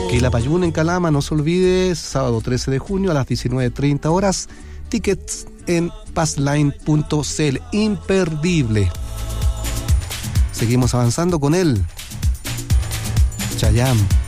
Quilapayún en Calama, no se olvide, sábado 13 de junio a las 19:30 horas. Tickets en passline.cl. Imperdible. Seguimos avanzando con él. Chayanne.